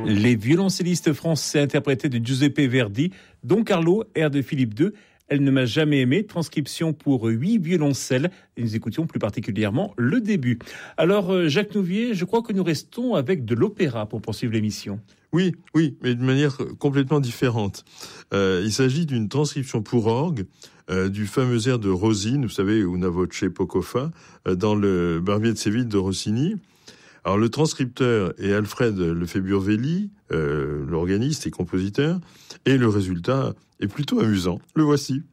Les violoncellistes français interprétés de Giuseppe Verdi, Don Carlo, air de Philippe II, Elle ne m'a jamais aimé, transcription pour 8 violoncelles. Et nous écoutions plus particulièrement le début. Alors, Jacques Nouvier, je crois que nous restons avec de l'opéra pour poursuivre l'émission. Oui, mais de manière complètement différente. Il s'agit d'une transcription pour orgue du fameux air de Rosine, vous savez, Una voce poco fa, dans le Barbier de Séville de Rossini. Alors le transcripteur est Alfred Lefebvre-Velli, l'organiste et compositeur, et le résultat est plutôt amusant. Le voici.